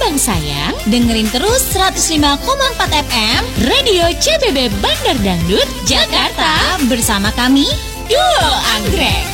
dong sayang, dengerin terus 105,4 FM Radio CBB Bandar Dangdut Jakarta bersama kami Duo Anggrek.